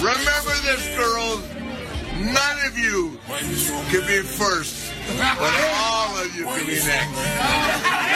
Remember this, girls. None of you can be first, but all of you can be next.